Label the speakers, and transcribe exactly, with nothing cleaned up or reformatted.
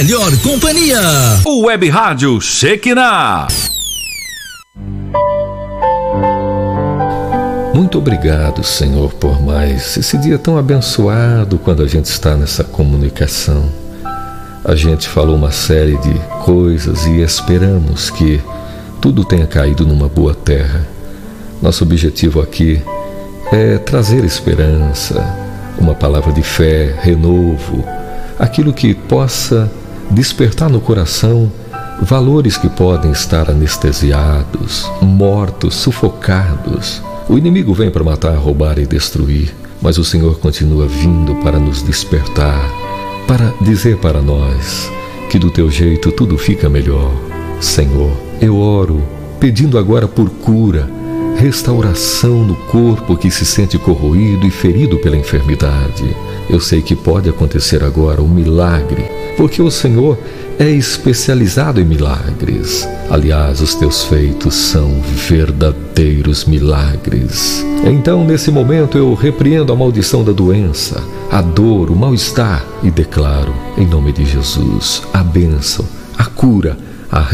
Speaker 1: melhor companhia.
Speaker 2: O Web Rádio Shekinah.
Speaker 3: Muito obrigado, Senhor, por mais esse dia tão abençoado quando a gente está nessa comunicação. A gente falou uma série de coisas e esperamos que tudo tenha caído numa boa terra. Nosso objetivo aqui é trazer esperança, uma palavra de fé, renovo, aquilo que possa despertar no coração valores que podem estar anestesiados, mortos, sufocados. O inimigo vem para matar, roubar e destruir, mas o Senhor continua vindo para nos despertar, para dizer para nós que do teu jeito tudo fica melhor. Senhor, eu oro pedindo agora por cura, restauração no corpo que se sente corroído e ferido pela enfermidade. Eu sei que pode acontecer agora um milagre, porque o Senhor é especializado em milagres. Aliás, os teus feitos são verdadeiros milagres. Então, nesse momento, eu repreendo a maldição da doença, a dor, o mal-estar e declaro, em nome de Jesus, a bênção, a cura,